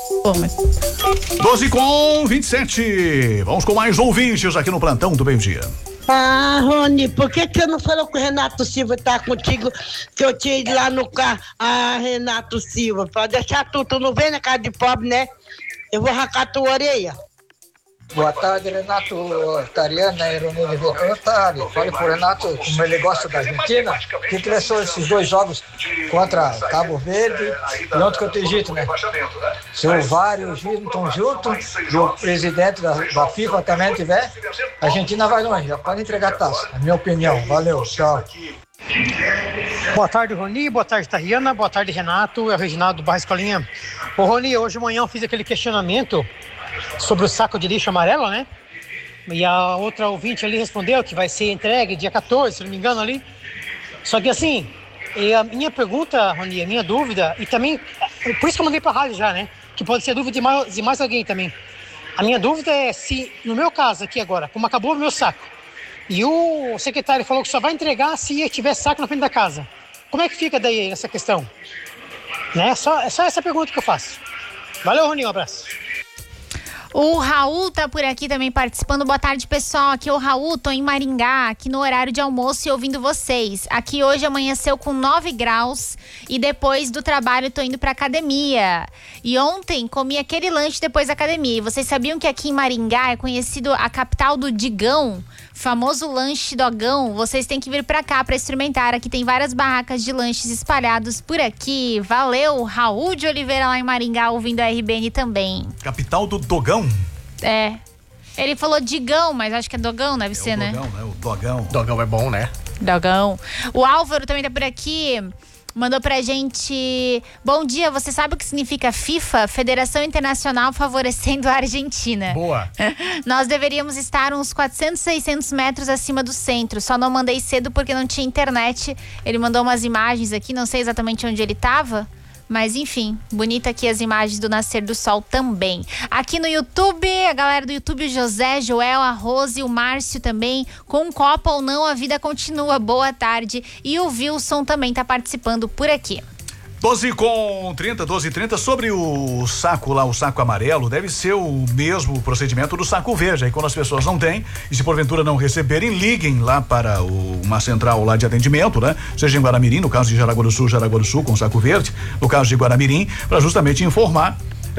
Bom, mas... 12h27. Vamos com mais ouvintes aqui no Plantão do Meio-Dia. Rony, por que você não falou que o Renato Silva tá contigo, que eu tinha ido lá no carro? Renato Silva, pode deixar tu não vem na casa de pobre, né? Eu vou arrancar tua orelha. Boa tarde, Renato Tariana, Ironil Oliveira. Otário, fale pro Renato como ele gosta da Argentina, que interessou esses 2 jogos contra Cabo Verde e ontem contra o Egito, né? Seu VAR e o juiz não estão juntos, e o presidente da FIFA também tiver, a Argentina vai longe, já pode entregar a taça, na minha opinião. Valeu, tchau. Boa tarde, Rony. Boa tarde, Tariana. Boa tarde, Renato. É o Reginaldo do Barra Escolinha. Ô, Rony, hoje de manhã eu fiz aquele questionamento sobre o saco de lixo amarelo, né? E a outra ouvinte ali respondeu que vai ser entregue dia 14, se não me engano ali. Só que assim, a minha pergunta, Rony, a minha dúvida, e também, por isso que eu mandei pra rádio já, né? Que pode ser dúvida de mais alguém também. A minha dúvida é se, no meu caso aqui agora, como acabou o meu saco, e o secretário falou que só vai entregar se tiver saco na frente da casa. Como é que fica daí essa questão? Né? É só essa pergunta que eu faço. Valeu, Rony, um abraço. O Raul tá por aqui também participando. Boa tarde, pessoal. Aqui é o Raul, tô em Maringá, aqui no horário de almoço e ouvindo vocês. Aqui hoje amanheceu com 9 graus e depois do trabalho tô indo pra academia. E ontem comi aquele lanche depois da academia. E vocês sabiam que aqui em Maringá é conhecido a capital do Digão? Famoso lanche dogão. Vocês têm que vir pra cá pra experimentar. Aqui tem várias barracas de lanches espalhados por aqui. Valeu, Raul de Oliveira lá em Maringá, ouvindo a RBN também. Capital do dogão? É. Ele falou Digão, mas acho que é dogão, deve ser, né? Dogão, né? O dogão. Dogão é bom, né? Dogão. O Álvaro também tá por aqui. Mandou pra gente: bom dia, você sabe o que significa FIFA? Federação Internacional Favorecendo a Argentina. Boa. Nós deveríamos estar uns 400, 600 metros acima do centro. Só não mandei cedo porque não tinha internet. Ele mandou umas imagens aqui, não sei exatamente onde ele tava. Mas enfim, bonita aqui as imagens do nascer do sol também. Aqui no YouTube, a galera do YouTube, o José, Joel, a Rose, o Márcio também. Com Copa ou não, a vida continua. Boa tarde. E o Wilson também tá participando por aqui. 12h30, sobre o saco lá, o saco amarelo, deve ser o mesmo procedimento do saco verde. Aí quando as pessoas não têm, e se porventura não receberem, liguem lá para uma central lá de atendimento, né? Seja em Guaramirim, no caso de Jaraguá do Sul, com saco verde, no caso de Guaramirim, para justamente informar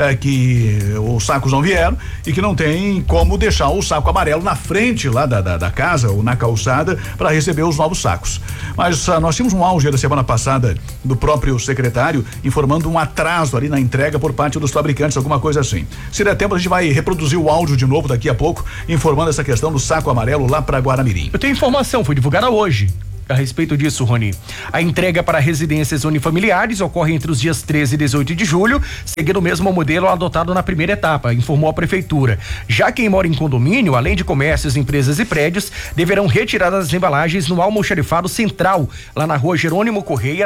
que os sacos não vieram e que não tem como deixar o saco amarelo na frente lá da casa ou na calçada para receber os novos sacos. Mas nós tínhamos um áudio da semana passada do próprio secretário informando um atraso ali na entrega por parte dos fabricantes, alguma coisa assim. Se der tempo, a gente vai reproduzir o áudio de novo daqui a pouco, informando essa questão do saco amarelo lá para Guaramirim. Eu tenho informação, foi divulgada hoje. A respeito disso, Rony, a entrega para residências unifamiliares ocorre entre os dias 13 e 18 de julho, seguindo o mesmo modelo adotado na primeira etapa, informou a prefeitura. Já quem mora em condomínio, além de comércios, empresas e prédios, deverão retirar as embalagens no almoxarifado central, lá na rua Jerônimo Correia,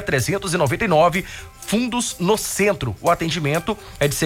399, Fundos, no centro. O atendimento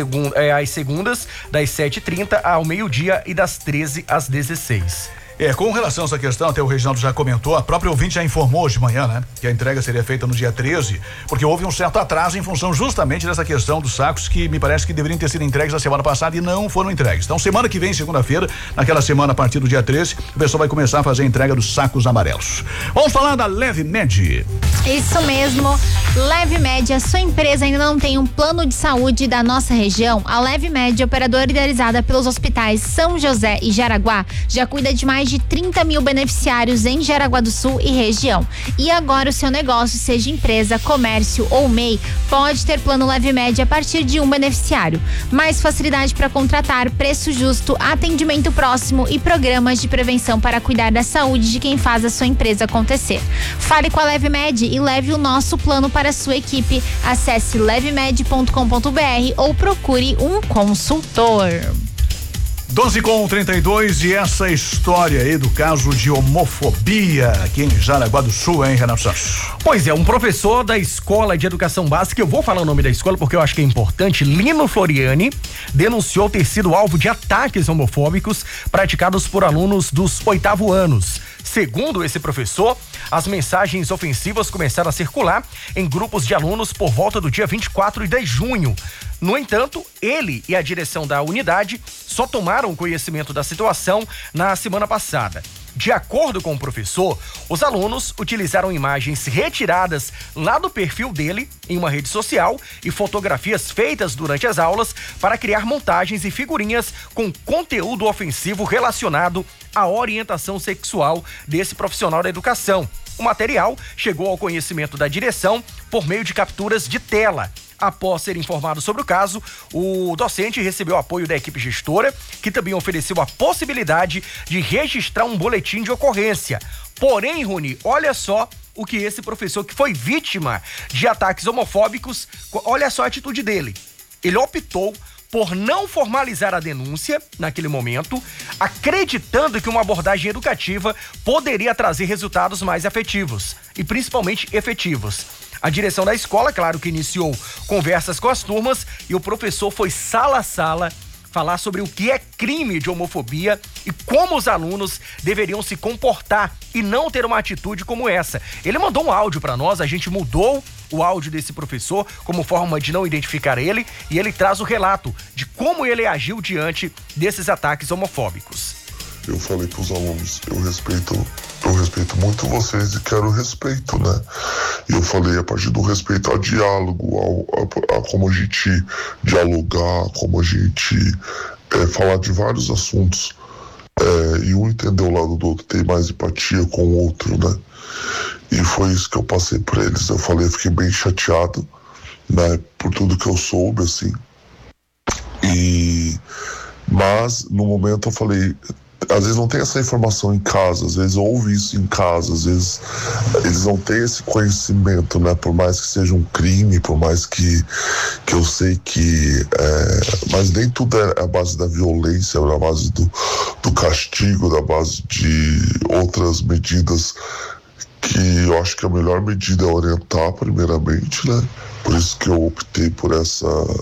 é às segundas, das 7h30 ao meio-dia e das 13 às 16. Com relação a essa questão, até o Reginaldo já comentou, a própria ouvinte já informou hoje de manhã, né? Que a entrega seria feita no dia 13, porque houve um certo atraso em função justamente dessa questão dos sacos que me parece que deveriam ter sido entregues na semana passada e não foram entregues. Então, semana que vem, segunda-feira, naquela semana a partir do dia 13, o pessoal vai começar a fazer a entrega dos sacos amarelos. Vamos falar da Leve Med. Isso mesmo, Leve Med, a sua empresa ainda não tem um plano de saúde da nossa região? A Leve Med, operadora idealizada pelos hospitais São José e Jaraguá, já cuida de mais de 30 mil beneficiários em Jaraguá do Sul e região. E agora o seu negócio, seja empresa, comércio ou MEI, pode ter plano Leve Med a partir de um beneficiário. Mais facilidade para contratar, preço justo, atendimento próximo e programas de prevenção para cuidar da saúde de quem faz a sua empresa acontecer. Fale com a Leve Med e leve o nosso plano para a sua equipe. Acesse levemed.com.br ou procure um consultor. 12h32 e essa história aí do caso de homofobia aqui em Jaraguá do Sul, hein, Renato Santos? Pois é, um professor da Escola de Educação Básica, eu vou falar o nome da escola porque eu acho que é importante, Lino Floriani, denunciou ter sido alvo de ataques homofóbicos praticados por alunos dos 8º anos. Segundo esse professor, as mensagens ofensivas começaram a circular em grupos de alunos por volta do dia 24 de junho. No entanto, ele e a direção da unidade só tomaram conhecimento da situação na semana passada. De acordo com o professor, os alunos utilizaram imagens retiradas lá do perfil dele em uma rede social e fotografias feitas durante as aulas para criar montagens e figurinhas com conteúdo ofensivo relacionado à orientação sexual desse profissional da educação. O material chegou ao conhecimento da direção por meio de capturas de tela. Após ser informado sobre o caso, o docente recebeu apoio da equipe gestora, que também ofereceu a possibilidade de registrar um boletim de ocorrência. Porém, Rony, olha só o que esse professor que foi vítima de ataques homofóbicos, olha só a atitude dele. Ele optou por não formalizar a denúncia naquele momento, acreditando que uma abordagem educativa poderia trazer resultados mais afetivos e principalmente efetivos. A direção da escola, claro que iniciou conversas com as turmas e o professor foi sala a sala falar sobre o que é crime de homofobia e como os alunos deveriam se comportar e não ter uma atitude como essa. Ele mandou um áudio para nós, a gente mudou o áudio desse professor como forma de não identificar ele e ele traz o relato de como ele agiu diante desses ataques homofóbicos. Eu falei para os alunos, eu respeito muito vocês e quero respeito, né? E eu falei a partir do respeito ao diálogo, a como a gente dialogar, como a gente falar de vários assuntos. E um entender o lado do outro, ter mais empatia com o outro, né? E foi isso que eu passei para eles. Eu falei, eu fiquei bem chateado, né? Por tudo que eu soube, assim. Mas, no momento, eu falei... Às vezes não tem essa informação em casa, às vezes ouve isso em casa, às vezes eles não têm esse conhecimento, né? Por mais que seja um crime, por mais que eu sei que... mas nem tudo é a base da violência, é a base do castigo, da base de outras medidas que eu acho que a melhor medida é orientar primeiramente, né? Por isso que eu optei por essa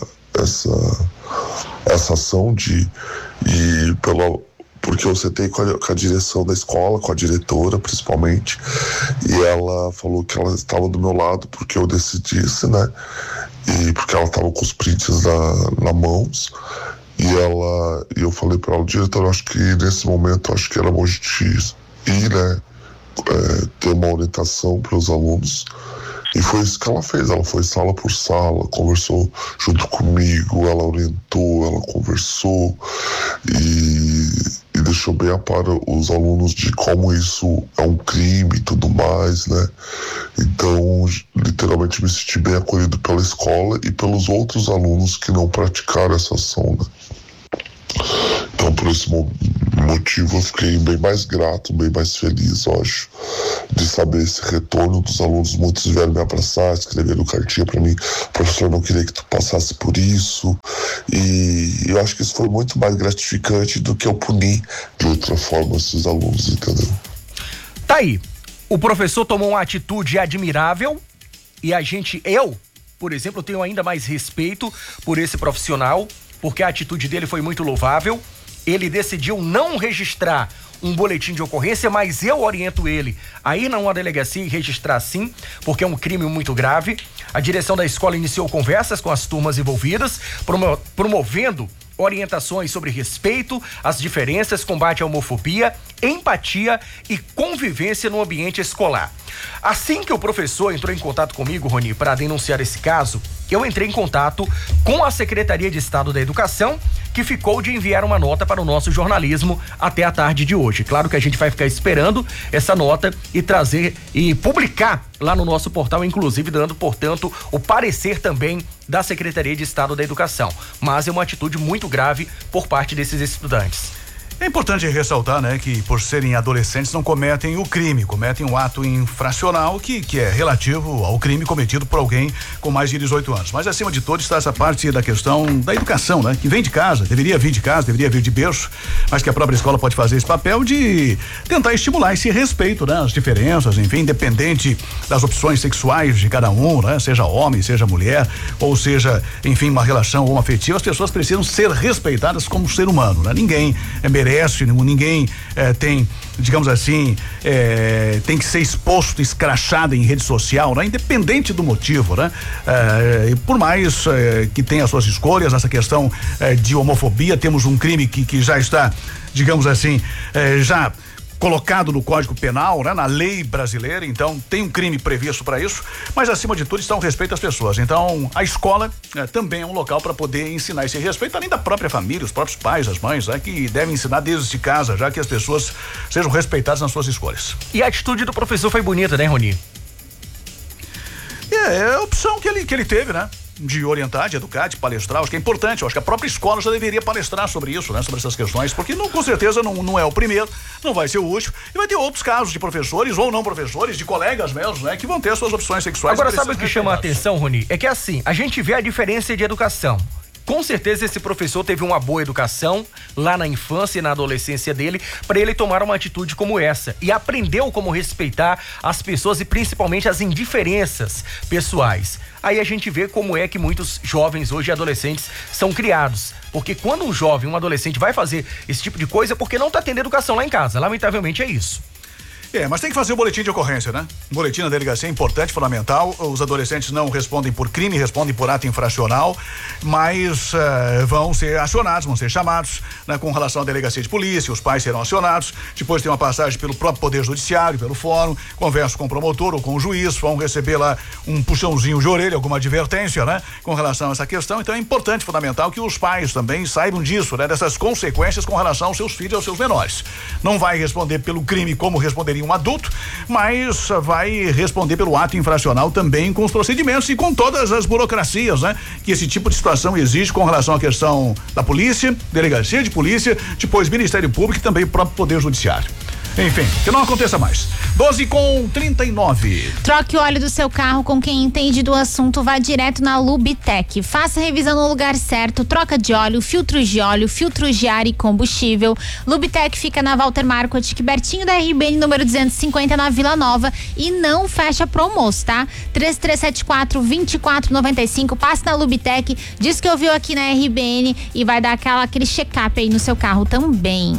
ação porque eu sentei com a direção da escola, com a diretora principalmente, e ela falou que ela estava do meu lado porque eu decidisse, né? E porque ela estava com os prints na mãos. E eu falei para ela, diretora, acho que nesse momento acho que era bom a gente ir, né? Ter uma orientação para os alunos. E foi isso que ela fez, ela foi sala por sala, conversou junto comigo, ela orientou, ela conversou e deixou bem a par os alunos de como isso é um crime e tudo mais, né? Então, literalmente me senti bem acolhido pela escola e pelos outros alunos que não praticaram essa ação, né? Então, por esse motivo, eu fiquei bem mais grato, bem mais feliz, eu acho, de saber esse retorno dos alunos. Muitos vieram me abraçar, escreveram cartinha para mim, professor, não queria que tu passasse por isso, e eu acho que isso foi muito mais gratificante do que eu punir de outra forma esses alunos, entendeu? Tá aí, o professor tomou uma atitude admirável e eu, por exemplo, tenho ainda mais respeito por esse profissional, porque a atitude dele foi muito louvável. Ele decidiu não registrar um boletim de ocorrência, mas eu oriento ele a ir numa delegacia e registrar sim, porque é um crime muito grave. A direção da escola iniciou conversas com as turmas envolvidas, promovendo orientações sobre respeito, as diferenças, combate à homofobia, empatia e convivência no ambiente escolar. Assim que o professor entrou em contato comigo, Rony, para denunciar esse caso, eu entrei em contato com a Secretaria de Estado da Educação, que ficou de enviar uma nota para o nosso jornalismo até a tarde de hoje. Claro que a gente vai ficar esperando essa nota e trazer e publicar lá no nosso portal, inclusive dando, portanto, o parecer também da Secretaria de Estado da Educação. Mas é uma atitude muito grave por parte desses estudantes. É importante ressaltar, né, que por serem adolescentes não cometem o crime, cometem um ato infracional que é relativo ao crime cometido por alguém com mais de 18 anos. Mas acima de tudo está essa parte da questão da educação, né, que vem de casa, deveria vir de berço, mas que a própria escola pode fazer esse papel de tentar estimular esse respeito, né, as diferenças, enfim, independente das opções sexuais de cada um, né, seja homem, seja mulher, ou seja, enfim, uma relação homoafetiva, as pessoas precisam ser respeitadas como ser humano, né? Ninguém merece merece, ninguém tem, digamos assim, tem que ser exposto, escrachado em rede social, né? Independente do motivo, né? E por mais que tenha as suas escolhas, essa questão de homofobia, temos um crime que já está, digamos assim, já colocado no Código Penal, né? Na lei brasileira, então tem um crime previsto para isso, mas acima de tudo está o respeito às pessoas. Então a escola também é um local para poder ensinar esse respeito, além da própria família, os próprios pais, as mães, né? Que devem ensinar desde casa, já que as pessoas sejam respeitadas nas suas escolhas. E a atitude do professor foi bonita, né, Rony? É a opção que ele teve, né? De orientar, de educar, de palestrar, acho que é importante, eu acho que a própria escola já deveria palestrar sobre isso, né? Sobre essas questões, porque com certeza não é o primeiro, não vai ser o último, e vai ter outros casos de professores ou não professores, de colegas mesmo, né? Que vão ter suas opções sexuais. Agora, sabe o que chama a atenção, Rony? É que assim, a gente vê a diferença de educação. Com certeza esse professor teve uma boa educação lá na infância e na adolescência dele para ele tomar uma atitude como essa e aprendeu como respeitar as pessoas e principalmente as indiferenças pessoais. Aí a gente vê como é que muitos jovens hoje e adolescentes são criados. Porque quando um jovem, um adolescente vai fazer esse tipo de coisa é porque não tá tendo educação lá em casa. Lamentavelmente é isso. Mas tem que fazer o boletim de ocorrência, né? O boletim na delegacia é importante, fundamental. Os adolescentes não respondem por crime, respondem por ato infracional, mas vão ser acionados, vão ser chamados, né? Com relação à delegacia de polícia, os pais serão acionados, depois tem uma passagem pelo próprio Poder Judiciário, pelo fórum, conversa com o promotor ou com o juiz, vão receber lá um puxãozinho de orelha, alguma advertência, né? Com relação a essa questão, então é importante, fundamental que os pais também saibam disso, né? Dessas consequências com relação aos seus filhos e aos seus menores. Não vai responder pelo crime como responderia um adulto, mas vai responder pelo ato infracional também com os procedimentos e com todas as burocracias, né? Que esse tipo de situação exige com relação à questão da polícia, delegacia de polícia, depois Ministério Público e também o próprio Poder Judiciário. Enfim, que não aconteça mais. 12:39. Troque o óleo do seu carro com quem entende do assunto, vá direto na Lubitec. Faça a revisão no lugar certo, troca de óleo, filtros de ar e combustível. Lubitec fica na Walter Marcot, pertinho da RBN número 250 na Vila Nova e não fecha promos, tá? 3374-2495, passe na Lubitec, diz que ouviu aqui na RBN e vai dar aquele check-up aí no seu carro também.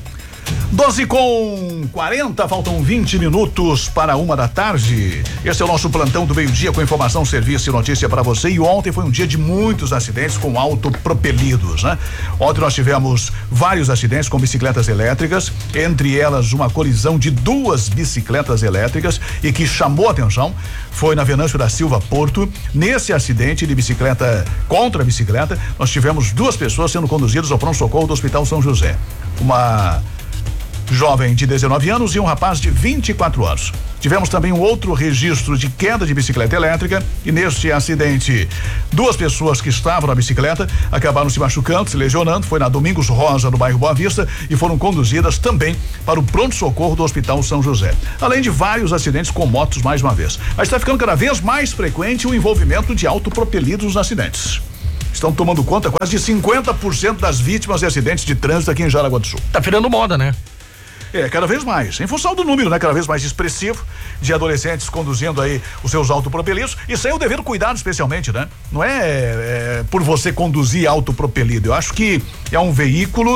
12:40, faltam 20 minutos para 1h. Esse é o nosso plantão do meio-dia com informação, serviço e notícia para você. E ontem foi um dia de muitos acidentes com autopropelidos, né? Ontem nós tivemos vários acidentes com bicicletas elétricas, entre elas uma colisão de 2 bicicletas elétricas e que chamou a atenção foi na Venâncio da Silva Porto. Nesse acidente de bicicleta contra bicicleta, nós tivemos 2 pessoas sendo conduzidas ao pronto-socorro do Hospital São José. Uma jovem de 19 anos e um rapaz de 24 anos. Tivemos também um outro registro de queda de bicicleta elétrica e neste acidente 2 pessoas que estavam na bicicleta acabaram se machucando, se lesionando. Foi na Domingos Rosa, no bairro Boa Vista, e foram conduzidas também para o pronto-socorro do Hospital São José. Além de vários acidentes com motos mais uma vez. Mas está ficando cada vez mais frequente o envolvimento de autopropelidos nos acidentes. Estão tomando conta quase de 50% das vítimas de acidentes de trânsito aqui em Jaraguá do Sul. Tá virando moda, né? Cada vez mais, em função do número, né? Cada vez mais expressivo de adolescentes conduzindo aí os seus autopropelidos e sem o devido cuidado, especialmente, né? Não é por você conduzir autopropelido. Eu acho que é um veículo,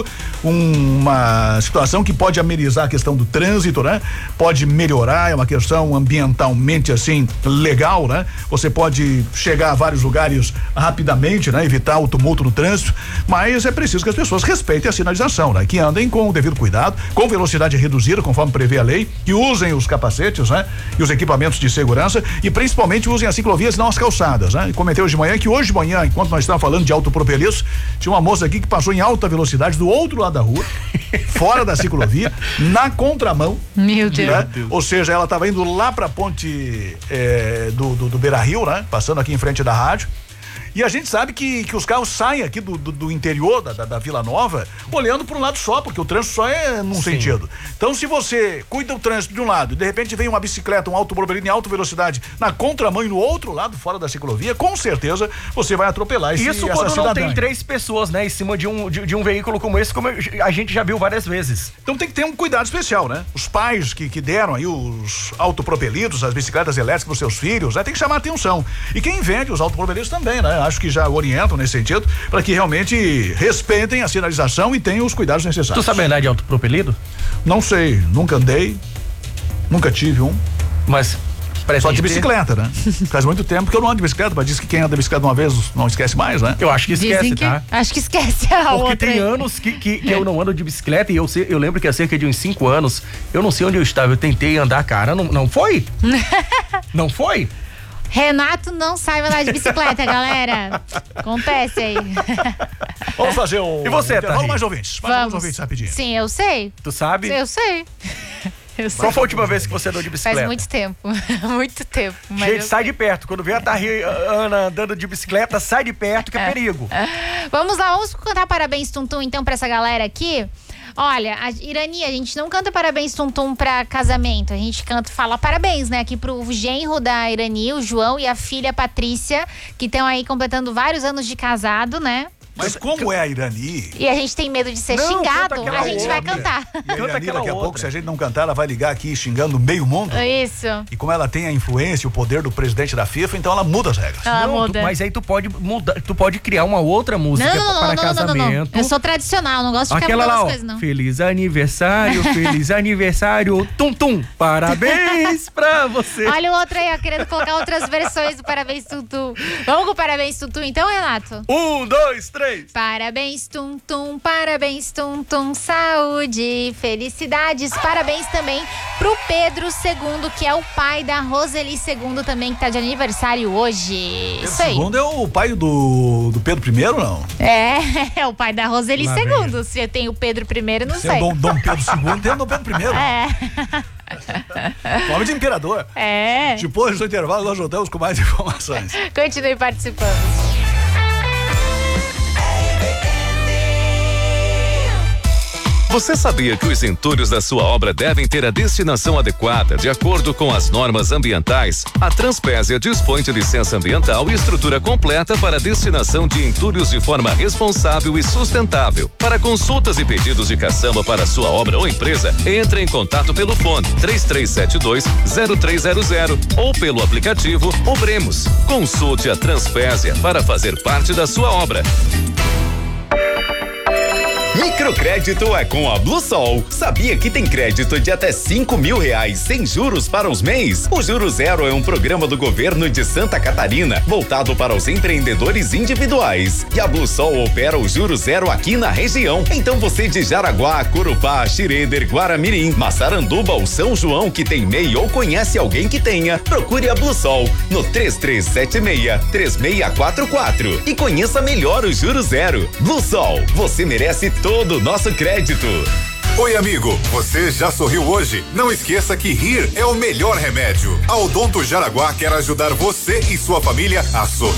uma situação que pode amenizar a questão do trânsito, né? Pode melhorar, é uma questão ambientalmente assim, legal, né? Você pode chegar a vários lugares rapidamente, né? Evitar o tumulto no trânsito, mas é preciso que as pessoas respeitem a sinalização, né? Que andem com o devido cuidado, com velocidade reduzida, conforme prevê a lei, que usem os capacetes, né? E os equipamentos de segurança e principalmente usem as ciclovias e não as calçadas, né? E comentei hoje de manhã que hoje de manhã, enquanto nós estávamos falando de autopropelidos, tinha uma moça aqui que passou em alta velocidade do outro lado da rua, fora da ciclovia, na contramão. Meu Deus. Né? Ou seja, ela estava indo lá pra ponte do Beira-Rio, né? Passando aqui em frente da rádio. E a gente sabe que os carros saem aqui do interior da Vila Nova olhando para um lado só, porque o trânsito só é num sentido. Então, se você cuida do trânsito de um lado e de repente vem uma bicicleta, um autopropelido em alta velocidade na contramão e no outro lado, fora da ciclovia, com certeza você vai atropelar isso quando não tem 3 pessoas, né, em cima de um veículo como esse, como a gente já viu várias vezes. Então tem que ter um cuidado especial, né? Os pais que deram aí os autopropelidos, as bicicletas elétricas para os seus filhos, né? Tem que chamar a atenção. E quem vende os autopropelidos também, né? acho que já orientam nesse sentido para que realmente respeitem a sinalização e tenham os cuidados necessários. Tu sabe andar de autopropelido? Não sei, nunca andei, nunca tive um. Mas só de bicicleta, né? Faz muito tempo que eu não ando de bicicleta, mas diz que quem anda de bicicleta uma vez não esquece mais, né? Eu acho que esquece, tá? Acho que esquece a outra. Porque tem anos que eu não ando de bicicleta e eu lembro que há cerca de uns 5 anos, eu não sei onde eu estava, eu tentei andar, cara, não foi? Não foi? Renato não sabe andar de bicicleta, galera. Acontece aí. Vamos fazer um. E você, Vamos mais ouvintes. Mais ouvintes rapidinho. Sim, eu sei. Tu sabe? Eu sei. Qual foi a última vez que você andou de bicicleta? Faz muito tempo. Muito tempo. Gente, sai de perto. Quando vê a Ana andando de bicicleta, sai de perto que é perigo. Vamos lá, vamos cantar parabéns Tum-Tum então pra essa galera aqui. Olha, a Irani, a gente não canta parabéns Tum-Tum pra casamento, a gente fala parabéns, né, aqui pro genro da Irani, o João, e a filha Patrícia, que estão aí completando vários anos de casado, né? Mas como é a Irani? E a gente tem medo de ser xingado, a gente vai cantar. E a Irani, daqui a pouco, se a gente não cantar, ela vai ligar aqui xingando meio mundo. Isso. E como ela tem a influência e o poder do presidente da FIFA, então ela muda as regras. Ela muda. Mas aí tu pode mudar, tu pode criar uma outra música para casamento. Não. Eu sou tradicional, não gosto de ficar mudando as coisas, não. Feliz aniversário, Tum-Tum, parabéns pra você. Olha o outro aí, querendo colocar outras versões do parabéns Tum-Tum. Vamos com o parabéns Tum-Tum então, Renato? 1, 2, 3. Parabéns, Tum-Tum, parabéns, Tum-Tum, saúde, felicidades. Parabéns também pro Pedro II, que é o pai da Roseli II também, que tá de aniversário hoje. Isso aí. Pedro II é o pai do Pedro I, não? É o pai da Roseli II. Se tem o Pedro I, não sei. Dom Pedro II, tem o Dom Pedro I. Nome de imperador. Depois do intervalo, nós voltamos com mais informações. Continue participando. Você sabia que os entulhos da sua obra devem ter a destinação adequada de acordo com as normas ambientais? A Transpésia dispõe de licença ambiental e estrutura completa para a destinação de entulhos de forma responsável e sustentável. Para consultas e pedidos de caçamba para sua obra ou empresa, entre em contato pelo fone 3372-0300 ou pelo aplicativo Obremos. Consulte a Transpésia para fazer parte da sua obra. Microcrédito é com a Bluesol. Sabia que tem crédito de até R$5.000 sem juros para os MEIs? O Juro Zero é um programa do governo de Santa Catarina voltado para os empreendedores individuais. E a Bluesol opera o Juro Zero aqui na região. Então você de Jaraguá, Corupá, Xireder, Guaramirim, Massaranduba ou São João que tem MEI ou conhece alguém que tenha, procure a Bluesol no 3376-3644 e conheça melhor o Juro Zero. Bluesol, você merece todo o nosso crédito. Oi, amigo, você já sorriu hoje? Não esqueça que rir é o melhor remédio. A Odonto Jaraguá quer ajudar você e sua família a sorrir